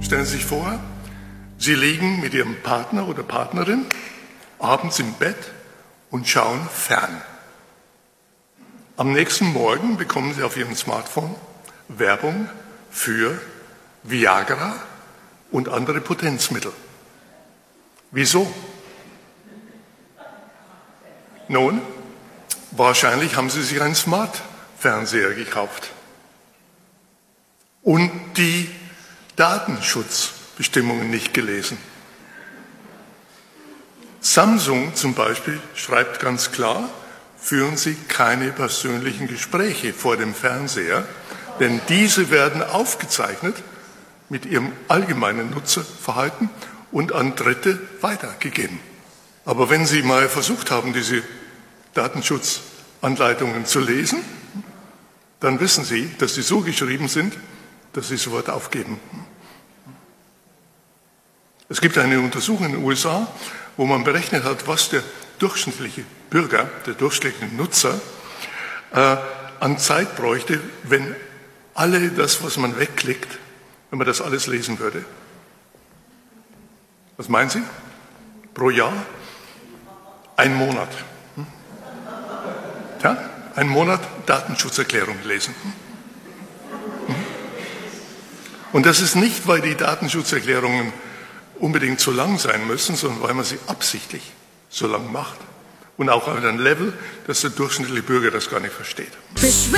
Stellen Sie sich vor, Sie liegen mit Ihrem Partner oder Partnerin abends im Bett und schauen fern. Am nächsten Morgen bekommen Sie auf Ihrem Smartphone Werbung für Viagra und andere Potenzmittel. Wieso? Nun, wahrscheinlich haben Sie sich einen Smart-Fernseher gekauft und die Datenschutzbestimmungen nicht gelesen. Samsung zum Beispiel schreibt ganz klar, führen Sie keine persönlichen Gespräche vor dem Fernseher, denn diese werden aufgezeichnet mit Ihrem allgemeinen Nutzerverhalten und an Dritte weitergegeben. Aber wenn Sie mal versucht haben, diese Datenschutzanleitungen zu lesen, dann wissen Sie, dass sie so geschrieben sind, dass Sie sofort aufgeben. Es gibt eine Untersuchung in den USA, wo man berechnet hat, was der durchschnittliche Bürger, der durchschnittliche Nutzer an Zeit bräuchte, wenn alle das, was man wegklickt, wenn man das alles lesen würde. Was meinen Sie? Pro Jahr? Ein Monat. Ja? Ein Monat Datenschutzerklärung lesen. Und das ist nicht, weil die Datenschutzerklärungen unbedingt so lang sein müssen, sondern weil man sie absichtlich so lang macht. Und auch auf einem Level, dass der durchschnittliche Bürger das gar nicht versteht.